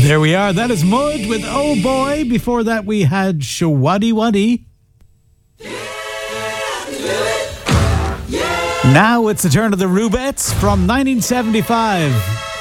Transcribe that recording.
There we are. That is Mud with Oh Boy. Before that, we had Shawaddy Waddy. Now it's the turn of the Rubettes from 1975.